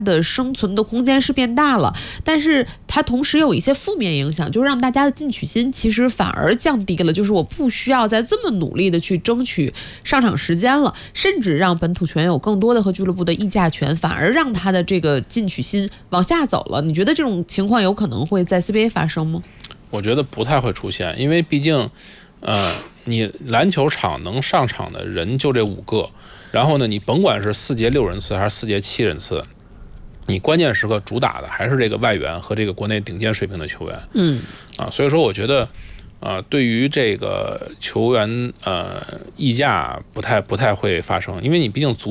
的生存的空间是变大了，但是它同时有一些负面影响，就让大家的进取心其实反而降低了，就是我不需要再这么努力的去争取上场时间了，甚至让本土球员有更多的和俱乐部的议价权，反而让他的这个进取心往下走了。你觉得这种情况有可能会在 CBA 发生吗？ 我觉得不太会出现，因为毕竟你篮球场能上场的人就这5个，然后呢，你甭管是4节6人次还是4节7人次，你关键时刻主打的还是这个外援和这个国内顶尖水平的球员。所以说我觉得对于这个球员议价不太会发生，因为你毕竟足